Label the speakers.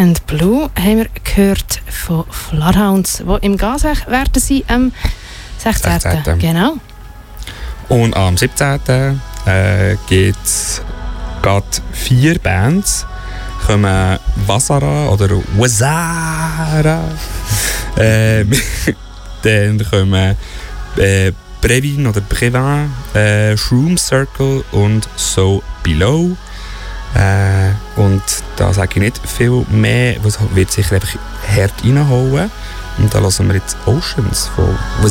Speaker 1: and Blue haben wir gehört von Floodhounds, die im Gasech werden sie am 16. Genau.
Speaker 2: Und am 17. gibt es gerade 4 Bands. Kommen Wasara oder Wazara. Dann kommen Brevin oder Brevin, Shroom Circle und So Below. Und da sage ich nicht viel mehr, was wird sicher einfach hart reinhauen. Und da hören wir jetzt Oceans von